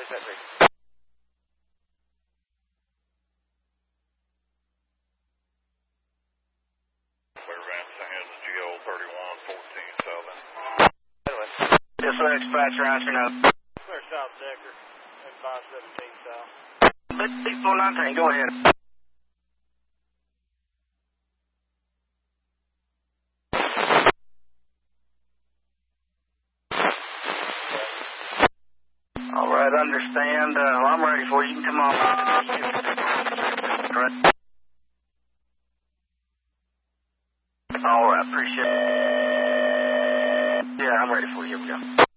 dispatch ready. Clear Van Sands, GO 3114 Southern. Dispatch answer now. Clear South Decker, at 517 South. 6419, go ahead. All right, understand. Well, I'm ready for you. You can come on. Correct. All right, appreciate it. Yeah, I'm ready for you. Here we go.